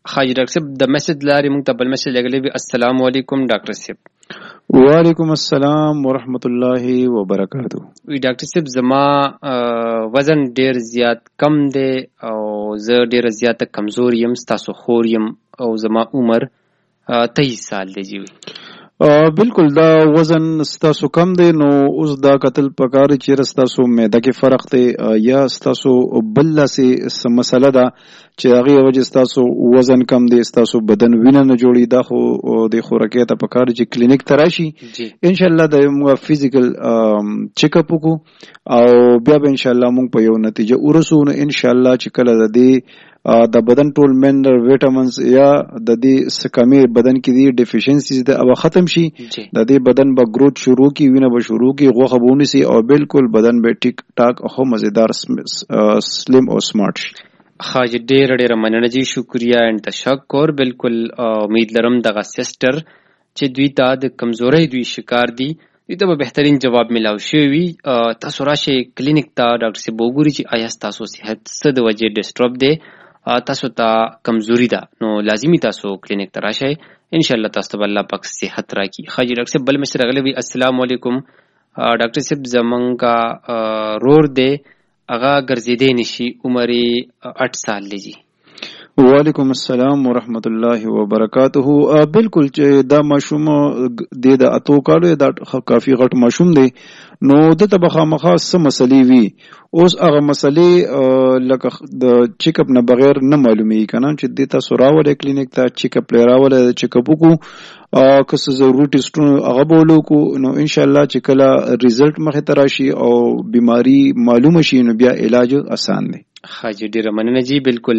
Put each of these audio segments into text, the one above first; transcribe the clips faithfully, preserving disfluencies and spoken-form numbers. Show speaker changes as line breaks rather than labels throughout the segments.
حاجی ډاکټر صاحب د میسج لارې موږ ته بل میسج لګلې وی. السلام علیکم ډاکټر صاحب.
وعلیکم السلام ورحمت الله وبرکاتہ.
وی ډاکټر صاحب زما وزن ډیر زیات کم دی او زه ډیر زیات کمزور یم، ستاسو خور یم او زما عمر تیئیس سال دی. جی
بالکل دا وزن ستاسو کم دی، نو اوس دا قتل پکار چې ستاسو معده کې فرق دی یا ستاسو بل لاسي مسله ده چې هغه وجه ستاسو وزن کم دی، ستاسو بدن وینه نه جوړي. دا خو د خوراکي ته پکار چې کلینیک ته راشي ان شاء الله د موږ فزیکل چیک اپ وکړو او بیا به ان شاء الله موږ په یو نتیجه ورسو. نو ان شاء الله چې کله د دې د بدن ټول منرل ویټامینز یا د دې سکمې بدن کې دي ډیفیشنسیز د او ختم شي، د دې بدن به گروث شروع کی، وینه به شروع کی، غوخه به ونیسي او بالکل بدن به ټیک ټاک او مزیدار سلیم او سمارټ شي.
خاج ډیر ډیر مننه جی، شکریہ ان تشکر. بالکل امید لرم دغه سیسټر چې دوی ته د کمزورۍ دوی شکار دي دوی ته به بهترین جواب ملاو شوی. تاسو راشئ کلینیک ته ډاکټر صاحب وګورئ چې آیا تاسو صحت څه د وجې ډسټرب دی، تاسو ته کمزوري ده، نو لازمی تاسو کلینیک ته راشئ. ان شاء الله تاسو ته الله پاک صحت راکړي. خاجي ډاکټر صاحب بل مشر غلې وی. السلام علیکم ډاکټر صاحب زمونږه رور دی هغه ګرځېدې نشي، عمر آٹھ سال دی.
وعلیکم السلام ورحمت الله وبرکاتہ. بالکل چې دا ماشوم د د اتو کالو دا کافی غټ ماشوم دی، نو د تبخامخه سم مسلې وی. اوس هغه مسلې لکه د چیک اپ نه بغیر نه معلومي کنه چې د تاسو راوړې کلینیک ته چیک اپ لراوړې چیک اپ کو که څه ضروري ټیسټونه هغه بولو کو، نو ان شاء الله چې کله ریزلټ مخه تراشي او بیماری معلومه شي نو بیا علاج آسان دی.
حاجی ډیر مننه جی. بالکل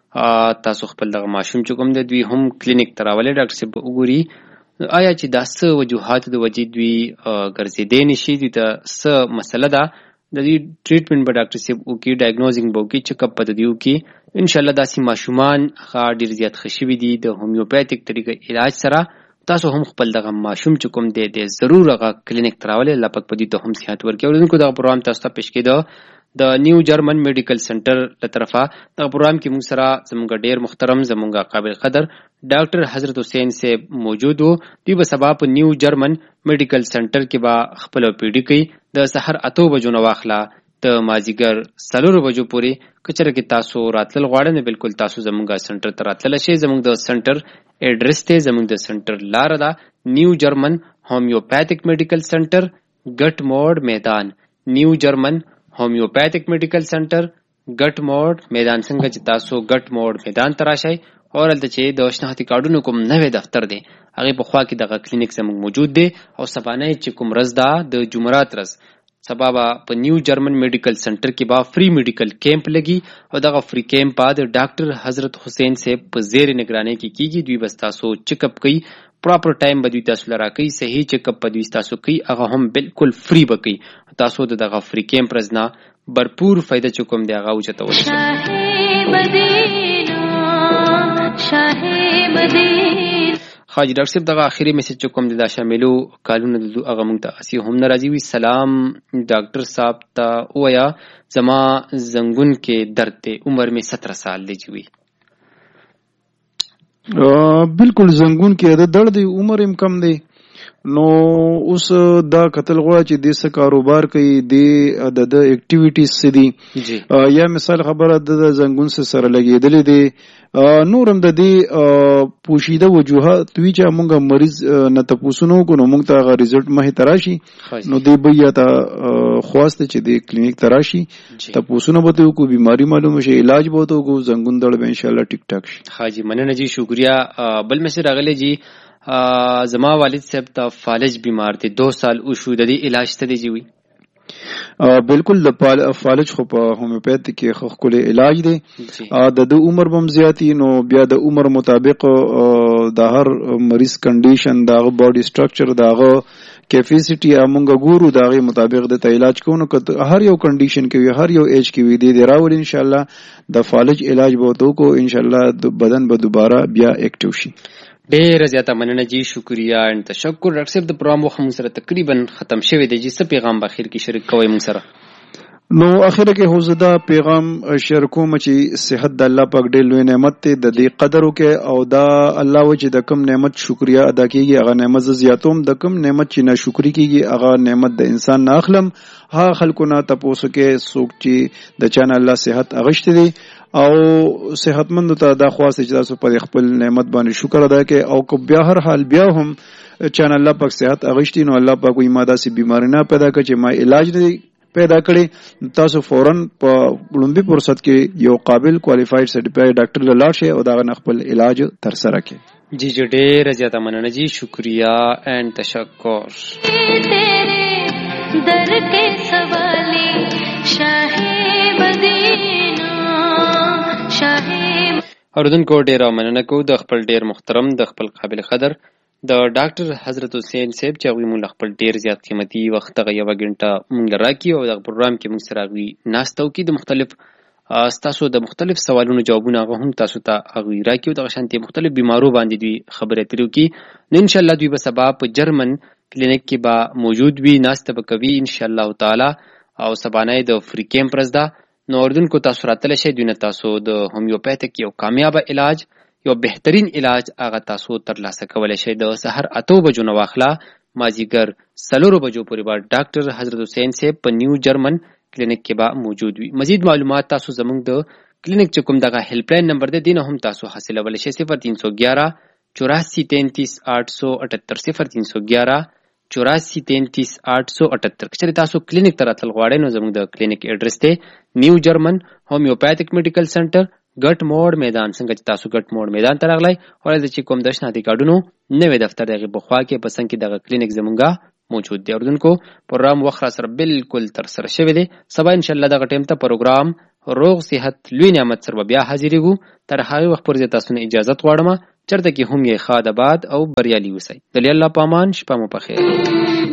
تاسو خپل دغه ماشوم چې کوم د دوی هم کلینیک ته راولې ډاکټر صاحب وګوري آیا چې دا څه وجوهات د وجې دوی ګرځېدې نشي، دوی ته څه مسله ده، د دې ټریټمنټ به ډاکټر صاحب وکړي، ډایګنوزینګ به وکړي، چیک اپ به د دوی وکړي. ان شاء الله داسې ماشومان هغه ډېر زیات ښه شوي دي د هومیوپیتیک طریقه علاج سره. تاسو هم خپل دغه ماشوم چې کوم دی د ضرور هغه کلینیک ته راولئ، الله پاک په دې ته هم صحت ورکړي. اورېدونکو دغه پروګرام تاسو ته پیش کېده د نیو جرمن میډیکل سنټر له طرفه. دغه پروګرام کې موږ سره زموږ ډېر محترم زموږ قابل قدر ډاکټر حضرت حسین صاحب موجود وو. دوی به سبا په نیو جرمن میډیکل سنټر کې به خپل پی ډي کوي د سحر اتو بجو نه واخله د مازیګر څلورو بجو پورې. که چېرې کې تاسو راتلل غواړئ نو بالکل تاسو زموږ سنټر ته راتللی شئ. زموږ د سنټر ایډرس دی، زموږ د سنټر لاره ده نیو جرمن هومیوپیتیک میډیکل سنټر ګټ موډ میدان. نیو جرمن هومیوپیتیک میډیکل سنټر ګټ موډ میدان. څنګه چې تاسو ګټ موډ میدان ته راشئ او هلته چې د شناختي کارډونو کوم نوی دفتر دی هغې په خوا کې دغه کلینیک زموږ موجود دی. او سبانۍ چې کوم ورځ ده د جمعرات ورځ سبا به په نیو جرمن میډیکل سنټر کې به فری میډیکل کیمپ لګي او دغه فری کیمپ به د ډاکټر حضرت حسین صاحب په زیر نگرانۍ کې کیږي. دوی به ستاسو چیک اپ کوي، پراپر ټایم به دوی تاسو لره کوي، صحیح چیک اپ به دوی تاسو کوي، هغه هم بالکل فری به کوي. تاسو د دغه فری کیمپ ورځ نه برپور فایده چې کوم دی هغه اوچتولی شئ. خاجي ډاکټر صاحب دغه اخري میسج چې کوم دی دا شاملو کالونه د هغه موږ ته اسی هم ناراضي وي. سلام ډاکټر صاحب ته ووایه زما زنګون کې درد دی، عمر مې ستره سال دی. جوي
بالکل زنګون کې د درد دی، عمر هم کم دی. نو اوس دا قتل غواړي چې د څه کاروبار کوي، د د اکټیویټیز څه دي، یا مثال خبره د زنګون سره لګېدلې دی. نورم د دې پوشیده وجوهات وی چې موږ مریض نه تپوسونو کو نو موږ ته هغه ریزلټ مخې ته راشي نو دی به یا ته خواسته چې د کلینیک ته راشي تپوسونه به ته کو بیماری معلومه شي، علاج به ته کو، زنګون درد به ان شاء الله ټیک ټاک شي.
حاجی مننه جی، شکریہ. بل مسیر اغلی جی زما والد صاحب ته فالج بیمار دي، دو سال او شو، د دې علاج ته دی جی وی؟
بالکل د فالج خو په هومیوپیتیک کې خو کله علاج دی. د د عمر بم زیاتی نو بیا د عمر مطابق د هر مریض کنډیشن دغه باډي سټرکچر دغه کیپیسټي امونګ ګورو دغه مطابق د علاج کوو. که هر یو کنډیشن کې وي، هر یو ایج کې وي، د راول ان شاء الله د فالج علاج به تو کو ان شاء الله بدن به دوباره بیا اکټیو شي.
ډېر زیاته مننه جی، شکریہ ان تشکر. ډاکټر صاحب د پروګرام وخت موږ سره تقریبا ختم شوی دی جی، څه پیغام به اخر کې شریک کوئ موږ سره؟
نو اخره کې هو زدا پیغام شیر کوم چې صحت د الله پاک ډېر لوی نعمت ته د دې قدر وکړي او دا الله وجه د کوم نعمت شکریا ادا کیږي هغه نعمت زیاتوم د کوم نعمت چې ناشکری کیږي هغه نعمت د انسان نه اخلم ها خلکو نه تاسو کې څوک چې د چانه الله صحت اغشت دي او صحتمند ته دا خواسته چې تاسو پر خپل نعمت باندې شکر ادا کړئ او کو بیا هر حال بیا هم چانه الله پاک صحت اغشتي نو الله پاک وي ماده سي بیماری نه پیدا کړي چې ما علاج نه پیدا کړي تاسو فورن په لومبي فرصت کې یو قابل کوالیفاید سرټیفاید ډاکټر لاړ شي او دا خپل علاج تر سره کړي.
جی جی ډېر زیاته مننه جی شکریہ اینڈ تشکر. در کے سوالی شاہ مدینہ شاہ اوردونکو ډېر مننه کو د خپل ډېر محترم د خپل قابل قدر د ډاکټر حضرت حسین صاحب چې هغوی مونږ خپل ډېر زیات قیمتي وخت دغه یوه ګنټه مونږ راکړي او دغه پروګرام کې مونږ سره هغوی ناسته وکړي د مختلف ستاسو د مختلف سوالونو جوابونه هغه هم تاسو ته هغوی راکړي او دغه شانتې مختلف بیمارو باندې دوی خبرې اترې وکړي نو انشاءالله دوی به سبا په جرمن کلینیک کې به موجود وي ناسته به کوي انشاءالله تعالی او سبانه د فری کیمپ ورځ ده نو اردن کو تاسو راتلی شئ دوی نه تاسو د هومیوپیتک یو کامیابه علاج یو بهترین علاج هغه تاسو ترلاسه کولی شئ د سحر اتو بجو نه واخله مازدیګر څلورو بجو پورې به ډاکټر حضرت حسین صاحب په نیو جرمن کلینیک کې به موجود وي. مزید معلومات تاسو زموږ د کلینیک چې کوم دغه هیلپ لاین نمبر دی دې نه هم تاسو حاصلولی شئ صفر تین سو گیارہ چوراسی تینتیس آٹھ سو اٹھتر صفر تین سو گیارہ چوراسی تینتیس آٹھ سو اٹھتر. که تاسو کلینیک ته راتلل غواړئ نو زموږ د کلینیک ایډرس دی نیو جرمن هومیوپیتک میډیکل سنټر ګټ موړ میدان. څنګه چې تاسو ګټ موړ میدان ته راغلی او دلته چې کوم د شناختی کارډونو نوی دفتر د هغې په خوا کې په څنګ کې دغه کلینیک زمونږه موجود دی. اردونکو پروګرام وخت را سره بالکل تر سره شوی دی. سبا انشاءالله دغه ټیم ته پروګرام روغ صحت لوی نعمت سره بیا حاضرېږو. تر هغې وخت پورې تاسو نه اجازت غواړم چېرته کې هم یې ښاد آباد او بریالي اوسئ. د الله په امان شپه مو په خیر.